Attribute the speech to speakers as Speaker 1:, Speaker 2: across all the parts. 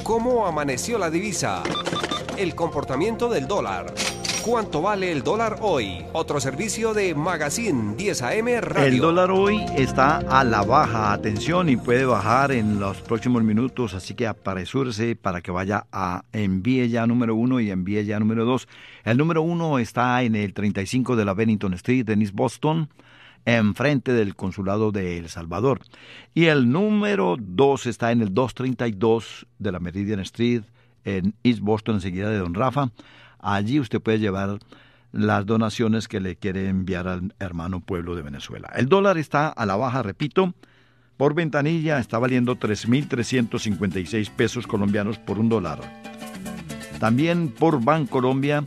Speaker 1: ¿Cómo amaneció la divisa? El comportamiento del dólar. ¿Cuánto vale el dólar hoy? Otro servicio de Magazine 10 AM Radio.
Speaker 2: El dólar hoy está a la baja, atención, y puede bajar en los próximos minutos, así que apresúrese para que vaya a envíe ya número 1 y envíe ya número 2. El número 1 está en el 35 de la Bennington Street en East Boston, enfrente del consulado de El Salvador. Y el número 2 está en el 232 de la Meridian Street en East Boston, enseguida de Don Rafa. Allí usted puede llevar las donaciones que le quiere enviar al hermano pueblo de Venezuela. El dólar está a la baja, repito, por ventanilla está valiendo 3.356 pesos colombianos por un dólar. También por Bancolombia,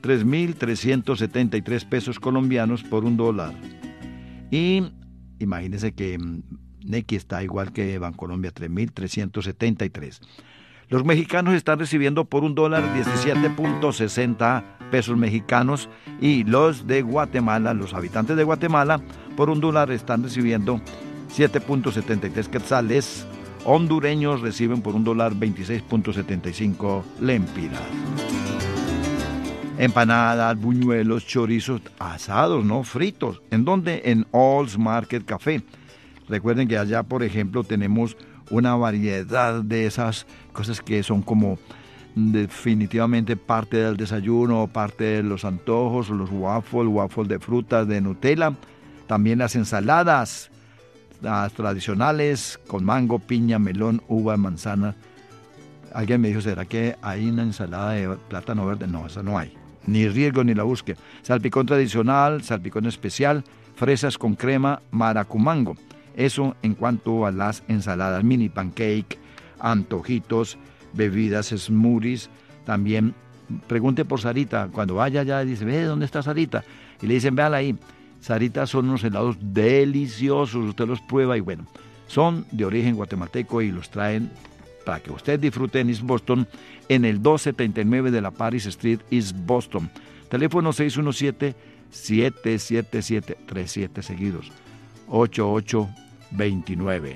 Speaker 2: 3.373 pesos colombianos por un dólar. Y imagínense que Nequi está igual que Bancolombia, 3.373. Los mexicanos están recibiendo por un dólar 17.60 pesos mexicanos y los de Guatemala, los habitantes de Guatemala, por un dólar están recibiendo 7.73 quetzales. Hondureños reciben por un dólar 26.75 lempiras. Empanadas, buñuelos, chorizos asados, no fritos. ¿En dónde? En All's Market Café. Recuerden que allá, por ejemplo, tenemos una variedad de esas cosas que son como definitivamente parte del desayuno, parte de los antojos, los waffles de frutas, de Nutella, también las ensaladas, las tradicionales con mango, piña, melón, uva, manzana. Alguien me dijo, ¿será que hay una ensalada de plátano verde? No, esa no hay, ni riesgo ni la busque. Salpicón tradicional, salpicón especial, fresas con crema, maracumango. Eso en cuanto a las ensaladas, mini pancake, antojitos, bebidas, smoothies. También pregunte por Sarita. Cuando vaya allá, dice, ve, ¿dónde está Sarita? Y le dicen, véala ahí. Sarita son unos helados deliciosos, usted los prueba y bueno, son de origen guatemalteco y los traen para que usted disfrute en East Boston, en el 279 de la Paris Street, East Boston. Teléfono 617-777-37 seguidos. 8829.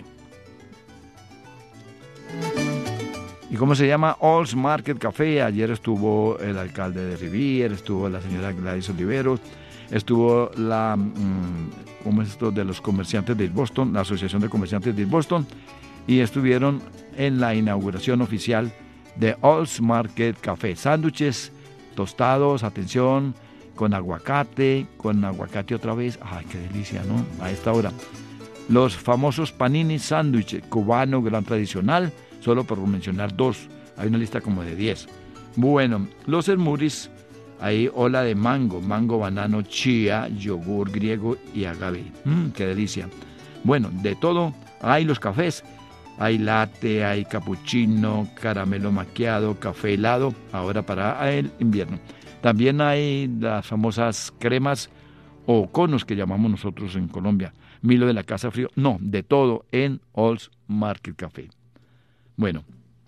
Speaker 2: ¿Y cómo se llama? All's Market Café. Ayer estuvo el alcalde de Rivier, estuvo la señora Gladys Oliveros, estuvo la ¿cómo es esto? De los comerciantes de East Boston, la Asociación de Comerciantes de East Boston, y estuvieron en la inauguración oficial de All's Market Café. Sándwiches tostados, atención, con aguacate otra vez. ¡Ay, qué delicia!, ¿no? A esta hora. Los famosos panini sándwich cubano gran tradicional, solo por mencionar dos. Hay una lista como de 10. Bueno, los smoothies, ahí ola de mango, banano, chía, yogur griego y agave. ¡Qué delicia! Bueno, de todo. Hay los cafés. Hay latte, hay cappuccino, caramelo macchiato, café helado, ahora para el invierno. También hay las famosas cremas o conos que llamamos nosotros en Colombia. Milo de la Casa Frío. No, de todo en All's Market Café. Bueno,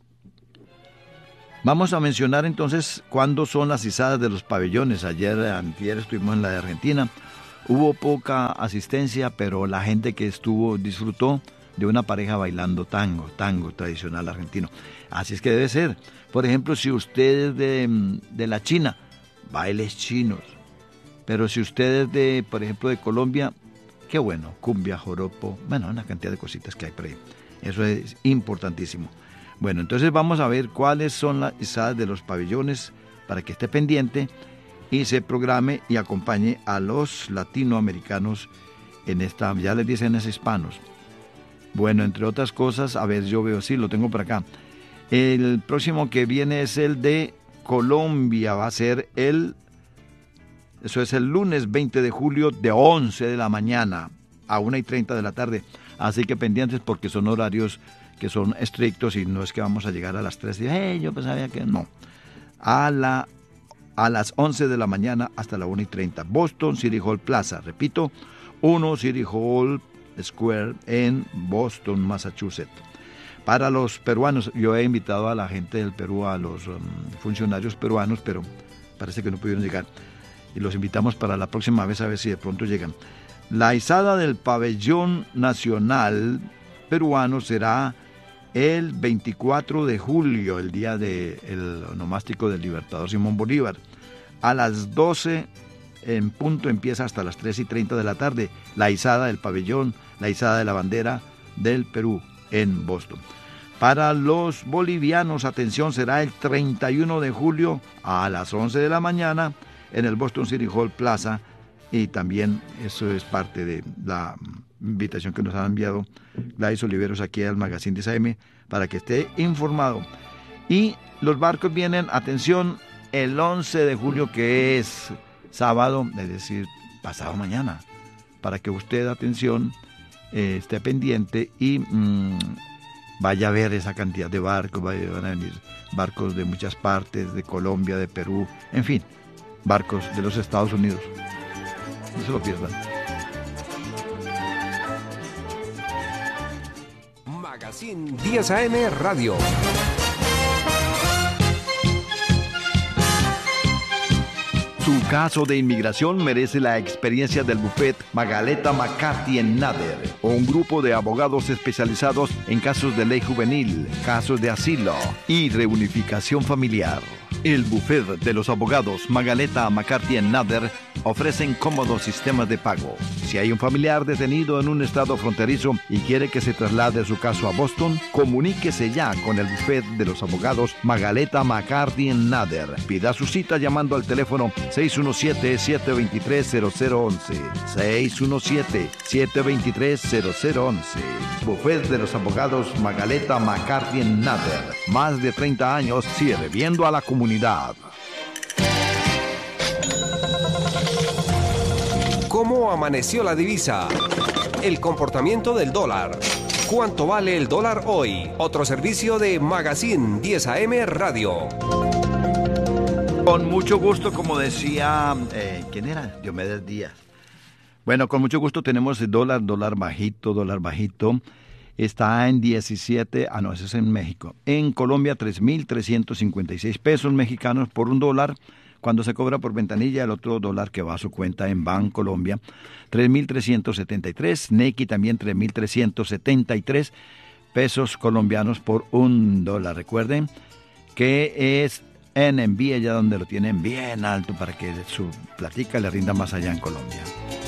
Speaker 2: vamos a mencionar entonces cuándo son las izadas de los pabellones. Antier estuvimos en la de Argentina. Hubo poca asistencia, pero la gente que estuvo disfrutó de una pareja bailando tango tradicional argentino. Así es que debe ser. Por ejemplo, si usted es de la China, bailes chinos. Pero si usted es de, por ejemplo, de Colombia, qué bueno, cumbia, joropo, bueno, una cantidad de cositas que hay por ahí. Eso es importantísimo. Bueno, entonces vamos a ver cuáles son las izadas de los pabellones para que esté pendiente y se programe y acompañe a los latinoamericanos en esta, ya les dicen es hispanos. Bueno, entre otras cosas, a ver, yo veo, sí, lo tengo por acá. El próximo que viene es el de Colombia, va a ser eso es el lunes 20 de julio de 11 de la mañana a 1:30 de la tarde. Así que pendientes porque son horarios que son estrictos y no es que vamos a llegar a las 3 y yo pensaba que no. A las 11 de la mañana hasta la 1:30. Boston City Hall Plaza, repito, 1 City Hall Square en Boston, Massachusetts. Para los peruanos, yo he invitado a la gente del Perú, a los funcionarios peruanos, pero parece que no pudieron llegar. Y los invitamos para la próxima vez a ver si de pronto llegan. La izada del pabellón nacional peruano será el 24 de julio, el día del onomástico del Libertador Simón Bolívar. A las 12 en punto empieza hasta las 3:30 de la tarde la izada del pabellón, la izada de la bandera del Perú en Boston. Para los bolivianos, atención, será el 31 de julio a las 11 de la mañana en el Boston City Hall Plaza, y también eso es parte de la invitación que nos ha enviado Gladys Oliveros aquí al Magazine 10 AM para que esté informado. Y los barcos vienen, atención, el 11 de julio, que es sábado, es decir, pasado mañana, para que usted, atención, esté pendiente y vaya a ver esa cantidad de barcos. Van a venir barcos de muchas partes, de Colombia, de Perú, en fin, barcos de los Estados Unidos. No se lo pierdan.
Speaker 1: Magazine 10 AM Radio.
Speaker 2: Su caso de inmigración merece la experiencia del bufet Magaleta McCarthy Nader, un grupo de abogados especializados en casos de ley juvenil, casos de asilo y reunificación familiar. El bufet de los abogados Magaleta McCarthy Nader ofrecen cómodos sistemas de pago. Si hay un familiar detenido en un estado fronterizo y quiere que se traslade su caso a Boston, comuníquese ya con el bufet de los abogados Magaleta McCarthy Nader. Pida su cita llamando al teléfono 617-723-0011. 617-723-0011. Bufet de los abogados Magaleta McCarthy Nader. Más de 30 años sirviendo a la comunidad.
Speaker 1: ¿Cómo amaneció la divisa? El comportamiento del dólar. ¿Cuánto vale el dólar hoy? Otro servicio de Magazine 10 AM Radio.
Speaker 2: Con mucho gusto, como decía, ¿quién era? Diomedes Díaz. Bueno, con mucho gusto tenemos el dólar bajito. Está en 17, eso es en México. En Colombia, 3.356 pesos mexicanos por un dólar. Cuando se cobra por ventanilla, el otro dólar que va a su cuenta en Bancolombia, 3.373. Nequi también 3.373 pesos colombianos por un dólar. Recuerden que es en envío, ya donde lo tienen bien alto para que su platica le rinda más allá en Colombia.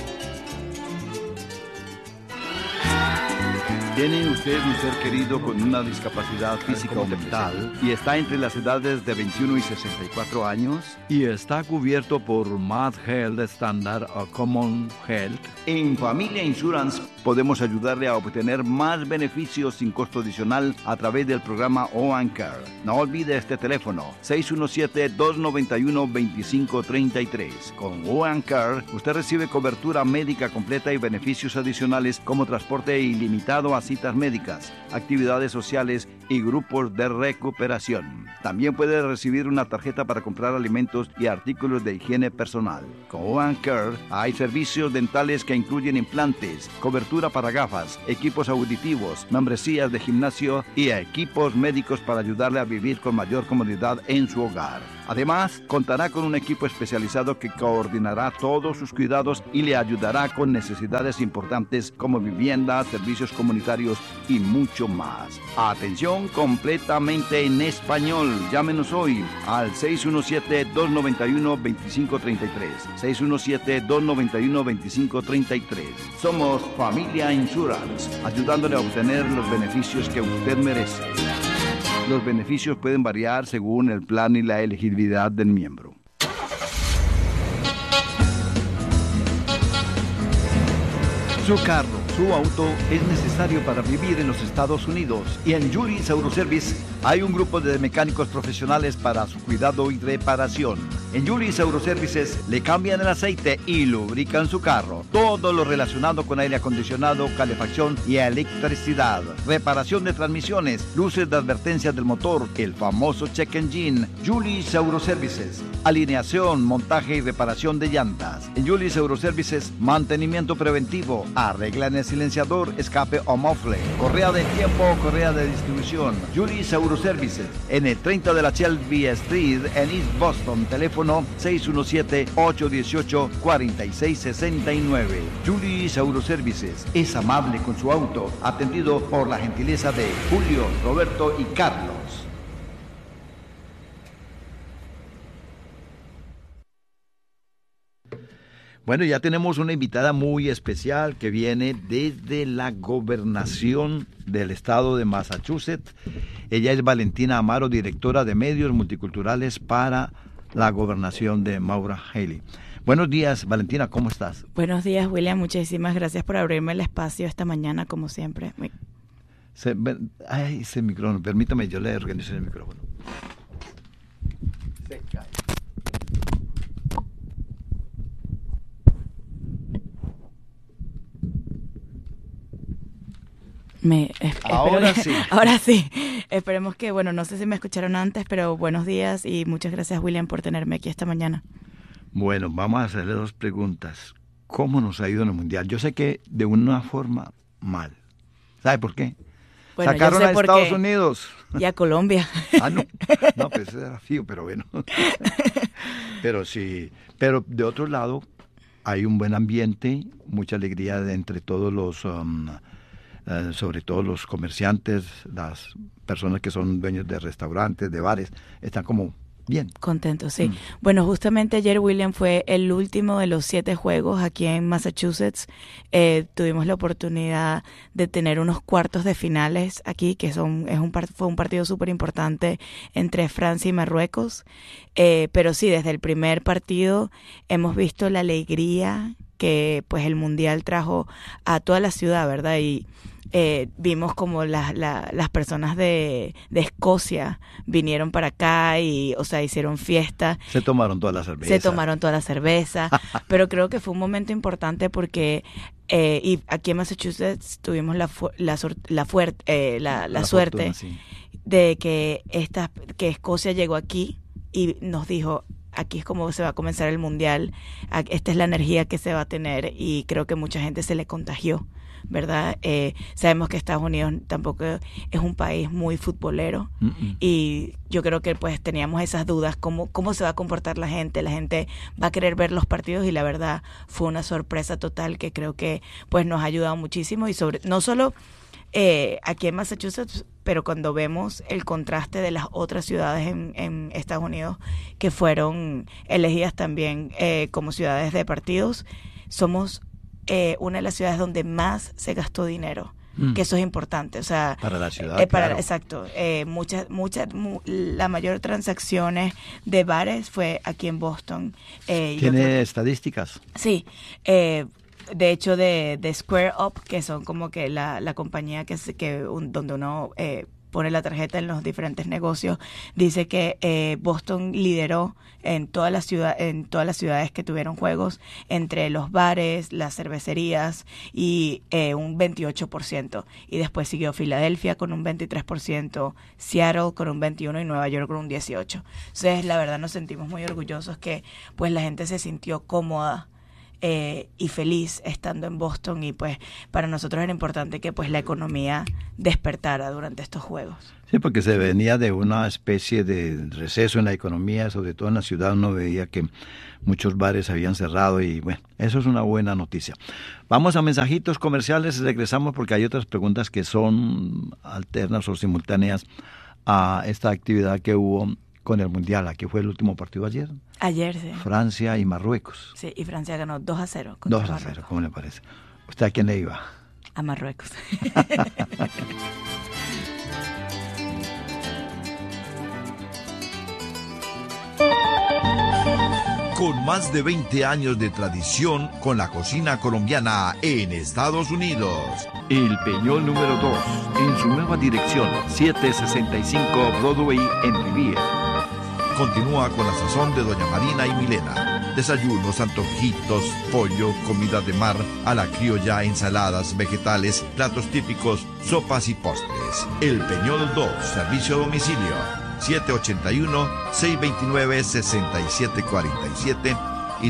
Speaker 2: ¿Tiene usted un ser querido con una discapacidad física o mental y está entre las edades de 21 y 64 años y está cubierto por Mass Health Standard o Common Health? En Familia Insurance podemos ayudarle a obtener más beneficios sin costo adicional a través del programa OanCare. No olvide este teléfono, 617-291-2533. Con OanCare usted recibe cobertura médica completa y beneficios adicionales como transporte ilimitado a citas médicas, actividades sociales y grupos de recuperación. También puede recibir una tarjeta para comprar alimentos y artículos de higiene personal. Con OanCare hay servicios dentales que incluyen implantes, cobertura para gafas, equipos auditivos, membresías de gimnasio y equipos médicos para ayudarle a vivir con mayor comodidad en su hogar. Además, contará con un equipo especializado que coordinará todos sus cuidados y le ayudará con necesidades importantes como vivienda, servicios comunitarios y mucho más. Atención completamente en español. Llámenos hoy al 617-291-2533. 617-291-2533. Somos Familia Insurance, ayudándole a obtener los beneficios que usted merece. Los beneficios pueden variar según el plan y la elegibilidad del miembro. Su carro, su auto es necesario para vivir en los Estados Unidos, y en Julis Autoservice hay un grupo de mecánicos profesionales para su cuidado y reparación. En Julis Autoservices le cambian el aceite y lubrican su carro. Todo lo relacionado con aire acondicionado, calefacción y electricidad. Reparación de transmisiones, luces de advertencia del motor, el famoso check engine. Julis Autoservices. Alineación, montaje y reparación de llantas. En Julis Autoservices, mantenimiento preventivo. Arreglan el silenciador, escape o mofle. Correa de tiempo o correa de distribución. Julis Autoservices. En el 30 de la Shelby Street en East Boston. Teléfono teléfono 617-818-4669. Julis Autoservices es amable con su auto, atendido por la gentileza de Julio, Roberto y Carlos. Bueno, ya tenemos una invitada muy especial que viene desde la gobernación del estado de Massachusetts. Ella es Valentina Amaro, directora de medios multiculturales para la gobernación de Maura Healey. Buenos días, Valentina, ¿cómo estás?
Speaker 3: Buenos días, William. Muchísimas gracias por abrirme el espacio esta mañana, como siempre.
Speaker 2: Ese micrófono, permítame, yo le organizo el micrófono. Se cae. Ahora sí.
Speaker 3: Ahora sí. Esperemos que, bueno, no sé si me escucharon antes, pero buenos días y muchas gracias, William, por tenerme aquí esta mañana.
Speaker 2: Bueno, vamos a hacerle dos preguntas. ¿Cómo nos ha ido en el Mundial? Yo sé que de una forma mal. ¿Sabe por qué?
Speaker 3: Bueno,
Speaker 2: sacaron a Estados Unidos.
Speaker 3: Y a Colombia.
Speaker 2: No, pues ese era fío, pero bueno. Pero sí, pero de otro lado hay un buen ambiente, mucha alegría entre todos los... sobre todo los comerciantes, las personas que son dueños de restaurantes, de bares, están como bien.
Speaker 3: Contentos, sí. Bueno, justamente ayer, William, fue el último de los 7 juegos aquí en Massachusetts. Tuvimos la oportunidad de tener unos cuartos de finales aquí, que fue un partido súper importante entre Francia y Marruecos. Pero sí, desde el primer partido hemos visto la alegría que pues el Mundial trajo a toda la ciudad, ¿verdad? Y vimos como las personas de Escocia vinieron para acá y, o sea, hicieron fiesta.
Speaker 2: Se tomaron toda la cerveza.
Speaker 3: Pero creo que fue un momento importante porque y aquí en Massachusetts tuvimos la suerte
Speaker 2: fortuna, sí,
Speaker 3: de que Escocia llegó aquí y nos dijo: aquí es como se va a comenzar el Mundial, esta es la energía que se va a tener, y creo que mucha gente se le contagió, ¿verdad? Sabemos que Estados Unidos tampoco es un país muy futbolero, y yo creo que pues teníamos esas dudas, cómo se va a comportar la gente va a querer ver los partidos, y la verdad fue una sorpresa total que creo que pues nos ha ayudado muchísimo, y no solo aquí en Massachusetts, pero cuando vemos el contraste de las otras ciudades en Estados Unidos que fueron elegidas también como ciudades de partidos, somos una de las ciudades donde más se gastó dinero, que eso es importante, o sea,
Speaker 2: para la ciudad, claro.
Speaker 3: Exacto, la mayor transacciones de bares fue aquí en Boston.
Speaker 2: ¿Tiene estadísticas?
Speaker 3: Sí, de hecho de Square Up, que son como que la compañía donde uno pone la tarjeta en los diferentes negocios, dice que Boston lideró en todas las ciudades que tuvieron juegos, entre los bares, las cervecerías, y un 28%, y después siguió Filadelfia con un 23%, Seattle con un 21% y Nueva York con un 18%. Entonces, la verdad, nos sentimos muy orgullosos que pues la gente se sintió cómoda y feliz estando en Boston, y pues para nosotros era importante que pues la economía despertara durante estos juegos.
Speaker 2: Sí, porque se venía de una especie de receso en la economía, sobre todo en la ciudad uno veía que muchos bares habían cerrado, y bueno, eso es una buena noticia. Vamos a mensajitos comerciales y regresamos porque hay otras preguntas que son alternas o simultáneas a esta actividad que hubo con el Mundial. Aquí fue el último partido ayer.
Speaker 3: Ayer, sí.
Speaker 2: Francia y Marruecos.
Speaker 3: Sí, y Francia ganó 2-0.
Speaker 2: 2-0, ¿cómo le parece? ¿Usted a quién le iba?
Speaker 3: A Marruecos.
Speaker 4: Con más de 20 años de tradición con la cocina colombiana en Estados Unidos.
Speaker 2: El Peñol número 2, en su nueva dirección, 765 Broadway en Revere.
Speaker 4: Continúa con la sazón de Doña Marina y Milena. Desayunos, antojitos, pollo, comida de mar, a la criolla, ensaladas, vegetales, platos típicos, sopas y postres. El Peñol 2, servicio a domicilio. 781-629-6747 y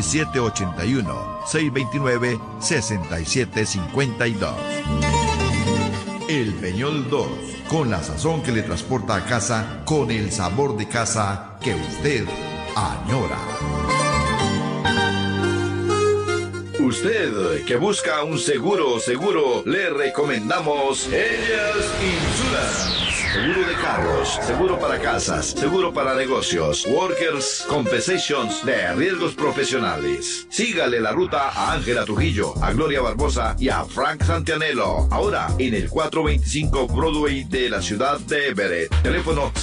Speaker 4: 781-629-6752. El Peñol 2, con la sazón que le transporta a casa, con el sabor de casa que usted añora. Usted que busca un seguro, le recomendamos Angels Insurance. Seguro de carros, seguro para casas, seguro para negocios, Workers' Compensations de riesgos profesionales. Sígale la ruta a Ángela Trujillo, a Gloria Barbosa y a Frank Santianello. Ahora en el 425 Broadway de la ciudad de Everett. Teléfono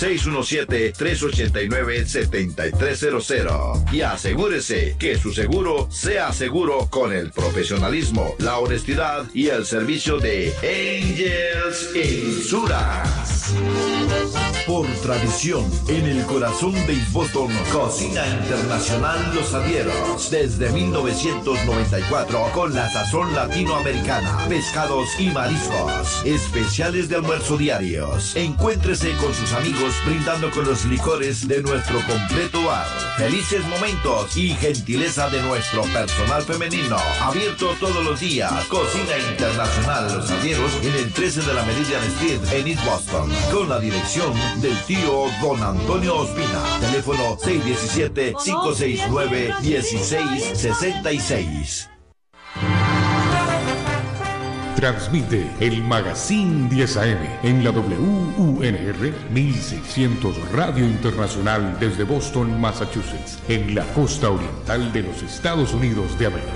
Speaker 4: 617-389-7300. Y asegúrese que su seguro sea seguro con el profesionalismo, la honestidad y el servicio de Angels Insurance. Por tradición, en el corazón de East Boston, Cocina Internacional Los Avieros, desde 1994, con la sazón latinoamericana, pescados y mariscos, especiales de almuerzo diarios. Encuéntrese con sus amigos brindando con los licores de nuestro completo bar, felices momentos y gentileza de nuestro personal femenino. Abierto todos los días. Cocina Internacional Los Avieros en el 13 de la Meridian Street en East Boston, con la dirección del tío Don Antonio Ospina. Teléfono 617-569-1666.
Speaker 5: Transmite el Magazine 10 AM en la WUNR 1600 Radio Internacional desde Boston, Massachusetts, en la costa oriental de los Estados Unidos de América.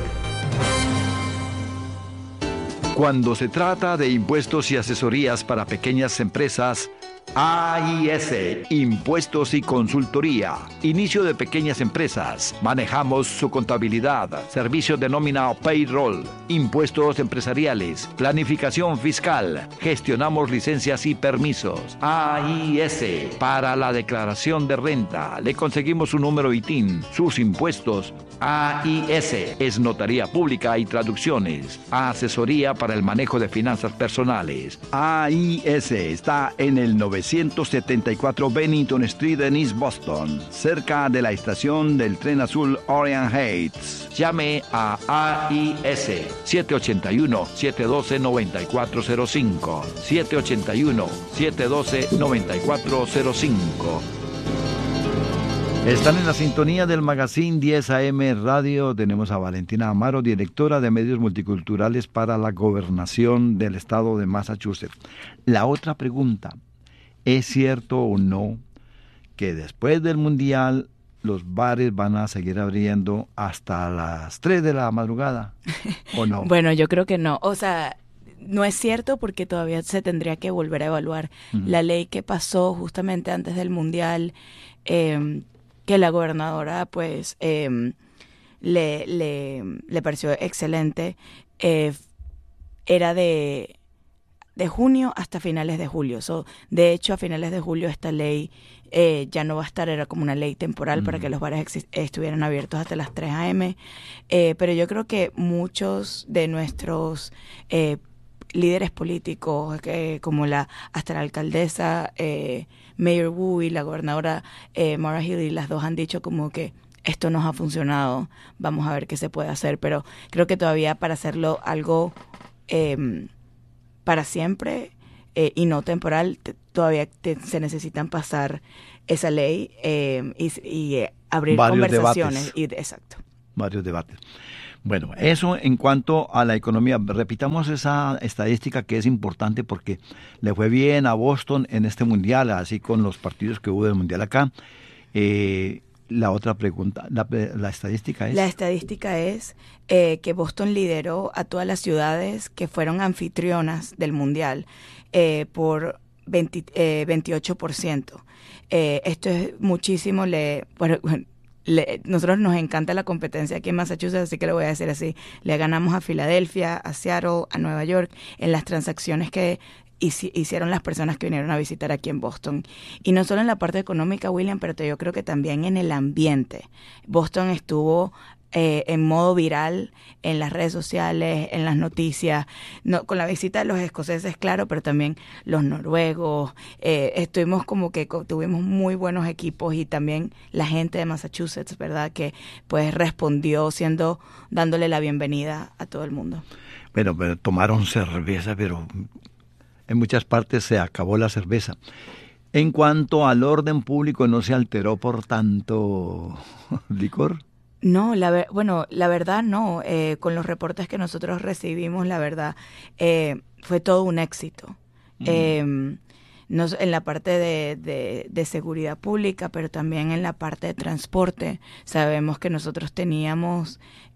Speaker 2: Cuando se trata de impuestos y asesorías para pequeñas empresas, AIS, Impuestos y Consultoría. Inicio de pequeñas empresas. Manejamos su contabilidad, servicio de nómina o payroll, impuestos empresariales, planificación fiscal. Gestionamos licencias y permisos. AIS, para la declaración de renta. Le conseguimos un número ITIN, sus impuestos. AIS es notaría pública y traducciones. Asesoría para el manejo de finanzas personales. AIS está en el 974 Bennington Street en East Boston, cerca de la estación del tren azul Orient Heights. Llame a AIS 781-712-9405. 781-712-9405. Están en la sintonía del Magazine 10 AM Radio. Tenemos a Valentina Amaro, directora de Medios Multiculturales para la Gobernación del Estado de Massachusetts. La otra pregunta, ¿es cierto o no que después del Mundial los bares van a seguir abriendo hasta las 3 de la madrugada? ¿O no?
Speaker 3: Bueno, yo creo que no. O sea, no es cierto porque todavía se tendría que volver a evaluar la ley que pasó justamente antes del Mundial, que la gobernadora pues le pareció excelente. Era de junio hasta finales de julio. De hecho, a finales de julio esta ley ya no va a estar, era como una ley temporal para que los bares estuvieran abiertos hasta las 3 a.m. Pero yo creo que muchos de nuestros líderes políticos, como hasta la alcaldesa Mayor Wu y la gobernadora Maura Healey, las dos han dicho como que esto nos ha funcionado, vamos a ver qué se puede hacer, pero creo que todavía para hacerlo algo para siempre y no temporal, todavía se necesitan pasar esa ley y abrir varios conversaciones. Exacto.
Speaker 2: Varios debates. Bueno, eso en cuanto a la economía. Repitamos esa estadística que es importante porque le fue bien a Boston en este mundial, así con los partidos que hubo del mundial acá. La otra pregunta, la estadística es...
Speaker 3: La estadística es que Boston lideró a todas las ciudades que fueron anfitrionas del mundial por 28%. Esto es muchísimo. Nosotros nos encanta la competencia aquí en Massachusetts, así que lo voy a decir así. Le ganamos a Filadelfia, a Seattle, a Nueva York en las transacciones que hicieron las personas que vinieron a visitar aquí en Boston. Y no solo en la parte económica, William, pero yo creo que también en el ambiente. Boston estuvo en modo viral en las redes sociales, en las noticias, con la visita de los escoceses, claro, pero también los noruegos. Estuvimos como que tuvimos muy buenos equipos y también la gente de Massachusetts, ¿verdad? Que pues respondió dándole la bienvenida a todo el mundo.
Speaker 2: Bueno, pero tomaron cerveza, pero en muchas partes se acabó la cerveza. En cuanto al orden público, ¿no se alteró por tanto licor?
Speaker 3: No, la verdad no. Con los reportes que nosotros recibimos, la verdad, fue todo un éxito. En la parte de seguridad pública, pero también en la parte de transporte. Sabemos que nosotros teníamos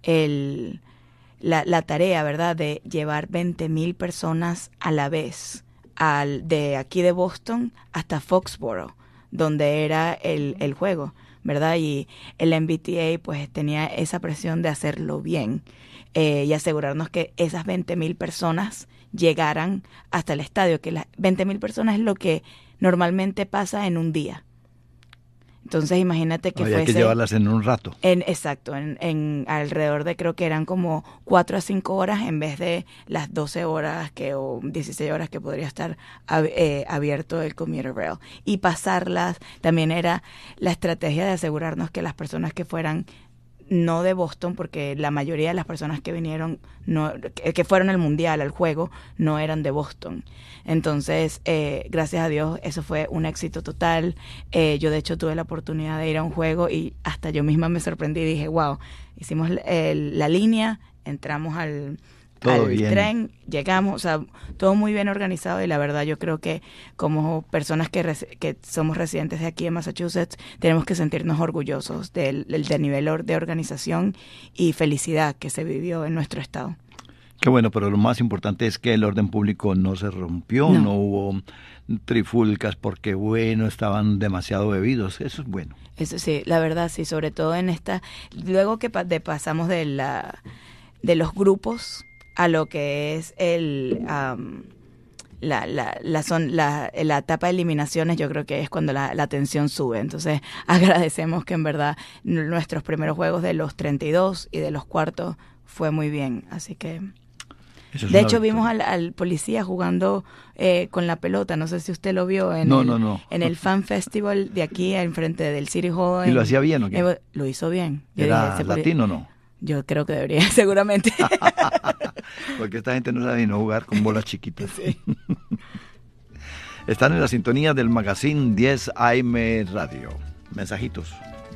Speaker 3: la tarea, ¿verdad?, de llevar 20,000 personas a la vez, de aquí de Boston hasta Foxborough, donde era el juego, ¿verdad? Y el MBTA pues tenía esa presión de hacerlo bien y asegurarnos que esas 20,000 personas llegaran hasta el estadio, que las 20,000 personas es lo que normalmente pasa en un día. Entonces imagínate que
Speaker 2: había que llevarlas en un rato.
Speaker 3: Exacto, en alrededor de, creo que eran como 4 a 5 horas en vez de las 12 horas o 16 horas que podría estar abierto el commuter rail. Y pasarlas también era la estrategia de asegurarnos que las personas que fueran no de Boston, porque la mayoría de las personas que vinieron, que fueron al mundial, al juego, no eran de Boston. Entonces, gracias a Dios, eso fue un éxito total. Yo, de hecho, tuve la oportunidad de ir a un juego y hasta yo misma me sorprendí y dije, wow, hicimos la línea, entramos al tren, llegamos, o sea, todo muy bien organizado, y la verdad yo creo que como personas que somos residentes de aquí en Massachusetts, tenemos que sentirnos orgullosos del nivel de organización y felicidad que se vivió en nuestro estado.
Speaker 2: Qué bueno, pero lo más importante es que el orden público no se rompió, no hubo trifulcas porque, bueno, estaban demasiado bebidos, eso es bueno.
Speaker 3: Eso sí, la verdad sí, sobre todo en luego que pasamos de los grupos a lo que es la etapa de eliminaciones, yo creo que es cuando la tensión sube. Entonces agradecemos que en verdad nuestros primeros juegos de los 32 y de los cuartos fue muy bien, así que de hecho vimos al policía jugando con la pelota, no sé si usted lo vio en el Fan Festival de aquí enfrente del City Hall.
Speaker 2: ¿Y lo hacía bien o qué?
Speaker 3: Lo hizo bien.
Speaker 2: ¿Era latino o no?
Speaker 3: Yo creo que debería, seguramente.
Speaker 2: Porque esta gente no sabe no jugar con bolas chiquitas.
Speaker 3: Sí.
Speaker 2: Están en la sintonía del Magazine 10 AM Radio. Mensajitos.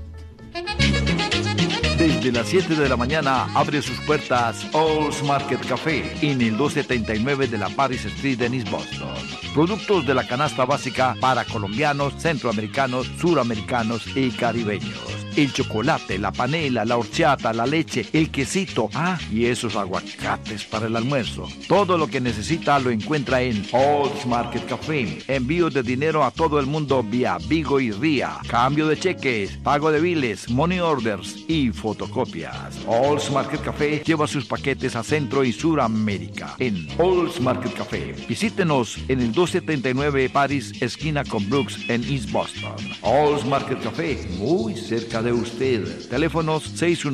Speaker 2: Desde las 7 de la mañana abre sus puertas All's Market Café en el 279 de la Paris Street en East Boston. Productos de la canasta básica para colombianos, centroamericanos, suramericanos y caribeños. El chocolate, la panela, la horchata, la leche, el quesito, y esos aguacates para el almuerzo. Todo lo que necesita lo encuentra en All's Market Café. Envío de dinero a todo el mundo vía Vigo y RIA. Cambio de cheques, pago de biles, money orders y fotocopias. All's Market Café lleva sus paquetes a Centro y Suramérica. En All's Market Café. Visítenos en el 279 Paris, esquina con Brooks en East Boston. All's Market Café, muy cerca de usted. Teléfonos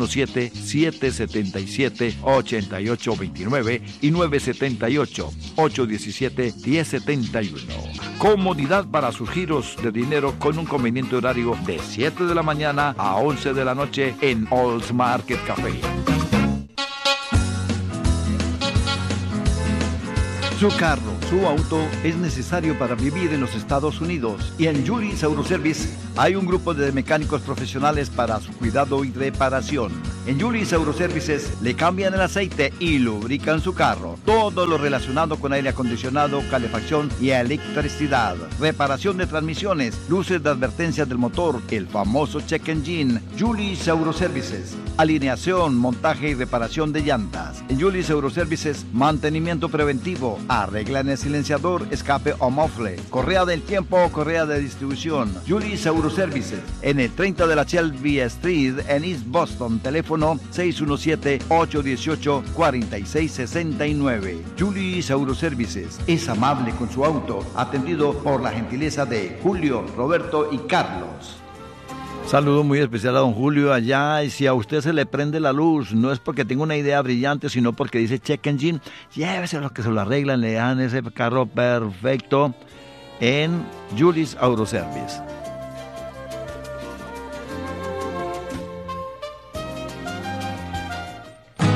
Speaker 2: 617-777-8829 y 978-817-1071. Comodidad para sus giros de dinero con un conveniente horario de 7 de la mañana a 11 de la noche en All's Market Café. Su carro, su auto es necesario para vivir en los Estados Unidos, y en Julius Autoservice hay un grupo de mecánicos profesionales para su cuidado y reparación. En Julius Autoservices le cambian el aceite y lubrican su carro. Todo lo relacionado con aire acondicionado, calefacción y electricidad. Reparación de transmisiones, luces de advertencia del motor, el famoso check engine. Julius Autoservices. Alineación, montaje y reparación de llantas. En Julius Autoservices, mantenimiento preventivo. Arreglan el silenciador, escape o mofle, correa del tiempo o correa de distribución. Julius Autoservices, en el 30 de la Shelby Street en East Boston. Teléfono 617-818-4669. Julius Autoservices es amable con su auto, atendido por la gentileza de Julio, Roberto y Carlos. Saludo muy especial a don Julio allá, y si a usted se le prende la luz, no es porque tenga una idea brillante, sino porque dice check engine, llévese los que se lo arreglan, le dan ese carro perfecto en Julius Autoservice.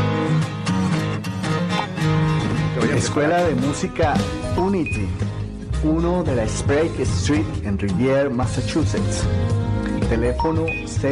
Speaker 6: Escuela de Música Unity. 1 de la Sprague Street en Riviera, Massachusetts. Teléfono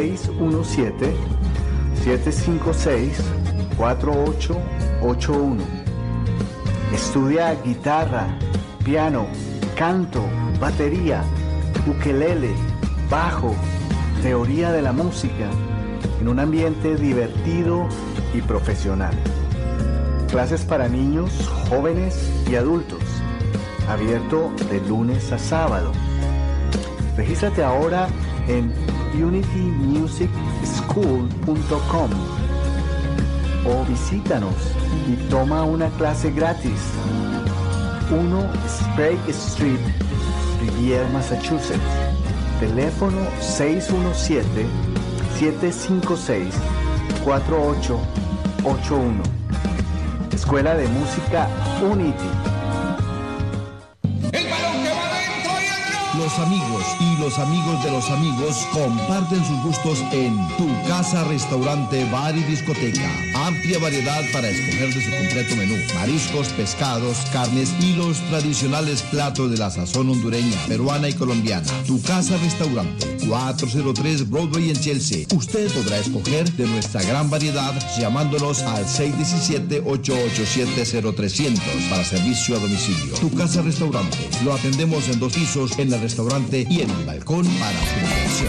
Speaker 6: 617-756-4881. Estudia guitarra, piano, canto, batería, ukelele, bajo, teoría de la música, en un ambiente divertido y profesional. Clases para niños, jóvenes y adultos. Abierto de lunes a sábado. Regístrate ahora en unitymusicschool.com o visítanos y toma una clase gratis. 1 Sprague Street, Riviera, Massachusetts. Teléfono 617-756-4881. Escuela de Música Unity.
Speaker 4: Los amigos y los amigos de los amigos comparten sus gustos en Tu Casa Restaurante Bar y Discoteca. Amplia variedad para escoger de su completo menú. Mariscos, pescados, carnes y los tradicionales platos de la sazón hondureña, peruana y colombiana. Tu Casa Restaurante, 403 Broadway en Chelsea. Usted podrá escoger de nuestra gran variedad llamándonos al 617-887-0300 para servicio a domicilio. Tu Casa Restaurante. Lo atendemos en 2 pisos en el restaurante y en el balcón para su diversión.